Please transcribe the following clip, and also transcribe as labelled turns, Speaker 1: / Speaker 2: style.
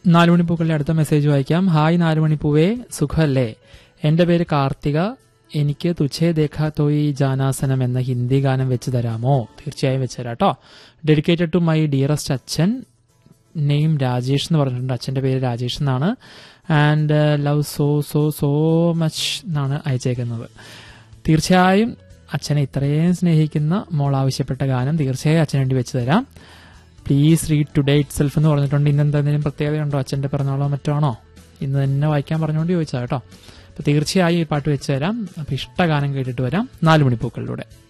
Speaker 1: നാലുമണിപ്പൂക്കളുടെ അടുത്ത മെസ്സേജ് വായിക്കാം. ഹായ് നാലുമണിപ്പൂവേ, സുഖല്ലേ? എന്റെ പേര് കാർത്തിക. എനിക്ക് തുഛേ ദേഖാ തോയി ജാനാസനം എന്ന ഹിന്ദി ഗാനം വെച്ച് തരാമോ? തീർച്ചയായും വെച്ച് തരാം കേട്ടോ. ഡെഡിക്കേറ്റഡ് ടു മൈ ഡിയറസ്റ്റ് അച്ഛൻ. നെയിം രാജേഷ് എന്ന് പറഞ്ഞിട്ടുണ്ട്. അച്ഛന്റെ പേര് രാജേഷ് എന്നാണ്. And love so so so much എന്നാണ് അയച്ചേക്കുന്നത്. തീർച്ചയായും അച്ഛനെ ഇത്രയും സ്നേഹിക്കുന്ന മോൾ ആവശ്യപ്പെട്ട ഗാനം തീർച്ചയായും അച്ഛന് വേണ്ടി വെച്ച് തരാം. Please read today it self എന്ന് പറഞ്ഞിട്ടുണ്ട്. ഇന്ന് എന്തെങ്കിലും പ്രത്യേകതയുണ്ടോ? അച്ഛന്റെ പിറന്നാളോ മറ്റോ ആണോ? ഇന്ന് തന്നെ വായിക്കാൻ പറഞ്ഞുകൊണ്ട് ചോദിച്ചാൽ കേട്ടോ. അപ്പൊ തീർച്ചയായും ഈ പാട്ട് വെച്ച് തരാം. അപ്പൊ ഇഷ്ട ഗാനം കേട്ടിട്ട് വരാം 4 മണിപ്പൂക്കളിലൂടെ.